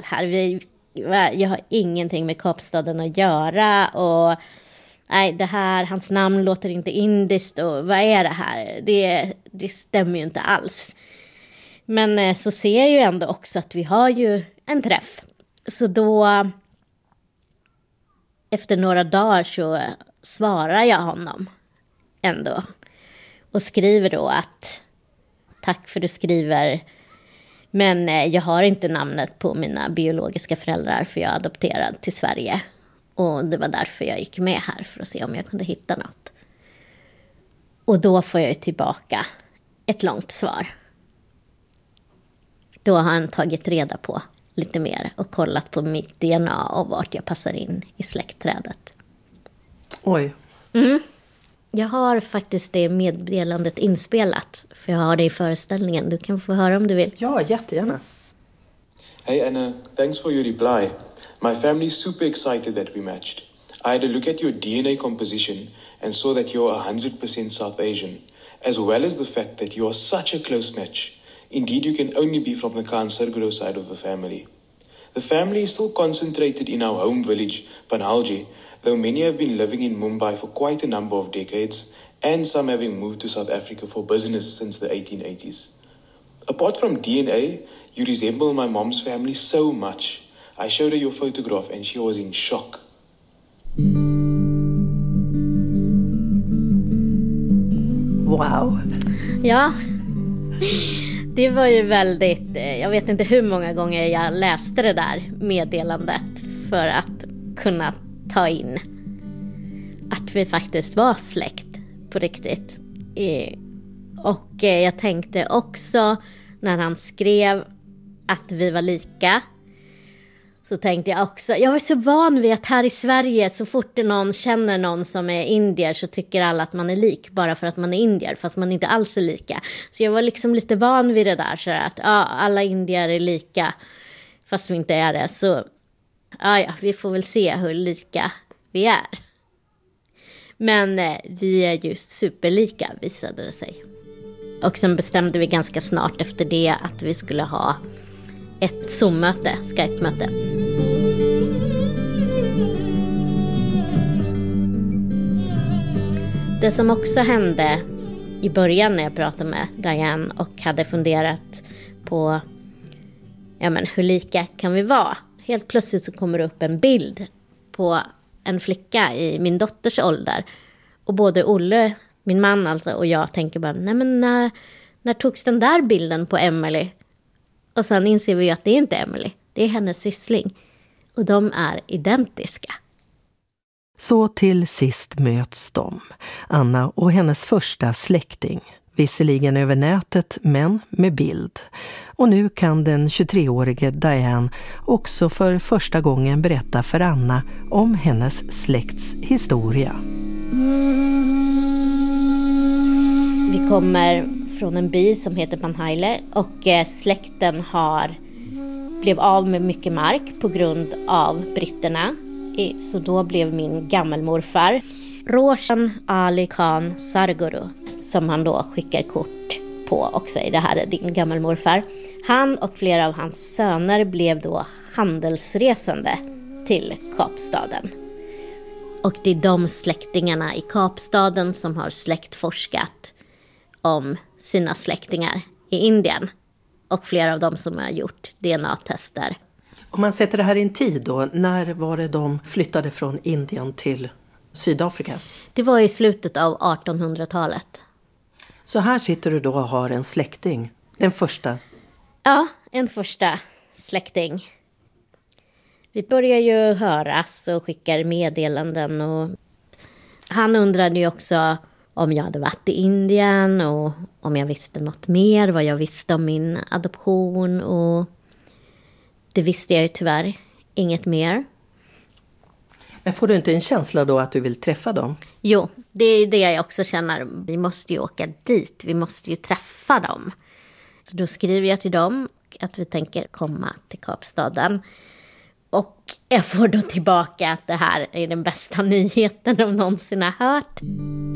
här. Jag har ingenting med Kapstaden att göra och nej, det här, hans namn låter inte indiskt och vad är det här? Det stämmer ju inte alls. Men så ser jag ju ändå också att vi har ju en träff. Så då, efter några dagar så svarar jag honom ändå. Och skriver då att tack för du skriver. Men jag har inte namnet på mina biologiska föräldrar för jag är adopterad till Sverige. Och det var därför jag gick med här för att se om jag kunde hitta något. Och då får jag tillbaka ett långt svar. Då har han tagit reda på lite mer och kollat på mitt DNA och vart jag passar in i släktträdet. Oj. Jag har faktiskt det meddelandet inspelat, för jag har det i föreställningen. Du kan få höra om du vill. Ja, jättegärna. Hey Anna, thanks for your reply. My family is super excited that we matched. I had a look at your DNA composition and saw that you're 100% South Asian, as well as the fact that you are such a close match. Indeed, you can only be from the Khan Sarguro side of the family. The family is still concentrated in our home village, Panhalji, though many have been living in Mumbai for quite a number of decades, and some having moved to South Africa for business since the 1880s. Apart from DNA, you resemble my mom's family so much. I showed her your photograph and she was in shock. Wow. Ja, det var ju väldigt... Jag vet inte hur många gånger jag läste det där meddelandet för att kunna ta in att vi faktiskt var släkt på riktigt. Och jag tänkte också när han skrev att vi var lika, så tänkte jag också, jag var så van vid att här i Sverige så fort någon känner någon som är indier så tycker alla att man är lik bara för att man är indier, fast man inte alls är lika. Så jag var liksom lite van vid det där, så att alla indier är lika fast vi inte är det. Så vi får väl se hur lika vi är. Men vi är just superlika, visade det sig. Och sen bestämde vi ganska snart efter det att vi skulle ha ett Zoom-möte, Skype-möte. Det som också hände i början när jag pratade med Diane och hade funderat på hur lika kan vi vara. Helt plötsligt så kommer det upp en bild på en flicka i min dotters ålder. Och både Olle, min man alltså, och jag tänker bara, nej men när togs den där bilden på Emily? Och sen inser vi att det är inte Emily, det är hennes syssling. Och de är identiska. Så till sist möts de, Anna och hennes första släkting. Visserligen över nätet, men med bild. Och nu kan den 23-årige Diane också för första gången berätta för Anna om hennes släkts historia. Vi kommer från en by som heter Panhaile och släkten blev av med mycket mark på grund av britterna. Så då blev min gammelmorfar Roshan Ali Khan Sarguro, som han då skickar kort på också i det här är din gammelmorfar. Han och flera av hans söner blev då handelsresande till Kapstaden. Och det är de släktingarna i Kapstaden som har släktforskat om sina släktingar i Indien. Och flera av dem som har gjort DNA-tester. Om man sätter det här i en tid då, när var det de flyttade från Indien till Sydafrika? Det var i slutet av 1800-talet. Så här sitter du då och har en släkting, den första? Ja, en första släkting. Vi börjar ju höras och skickar meddelanden. Och han undrade ju också om jag hade varit i Indien och om jag visste något mer, vad jag visste om min adoption. Och det visste jag ju tyvärr inget mer. Men får du inte en känsla då att du vill träffa dem? Jo, det är det jag också känner. Vi måste ju åka dit, vi måste ju träffa dem. Så då skriver jag till dem att vi tänker komma till Kapstaden. Och jag får då tillbaka att det här är den bästa nyheten de någonsin har hört.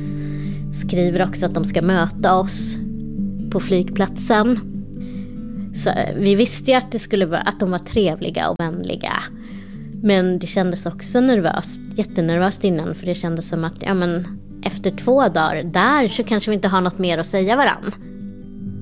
Skriver också att de ska möta oss på flygplatsen. Så vi visste ju att att de var trevliga och vänliga. Men det kändes också jättenervöst innan, för det kändes som att efter 2 dagar där så kanske vi inte har något mer att säga varann.